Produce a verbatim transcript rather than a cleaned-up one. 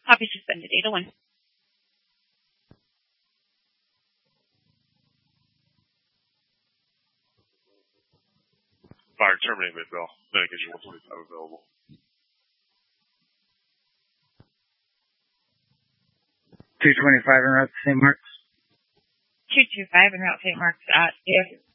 Copy suspended. eight oh one. Fire terminate mid-bell. Medication one twenty-five available. two twenty-five en route to Saint Mark's. two two five en route to Saint Mark's at